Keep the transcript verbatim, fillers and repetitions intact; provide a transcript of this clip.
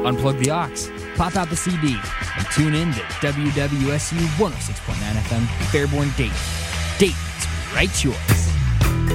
Unplug the aux, pop out the C D, and tune in to W W S U one oh six point nine F M, Fairborn, Dayton. Dayton's right choice.